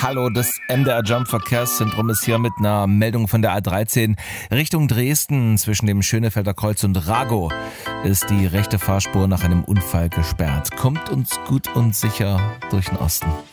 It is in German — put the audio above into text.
Hallo, das MDR Jump Verkehrszentrum ist hier mit einer Meldung von der A13 Richtung Dresden. Zwischen dem Schönefelder Kreuz und Ragow ist die rechte Fahrspur nach einem Unfall gesperrt. Kommt uns gut und sicher durch den Osten.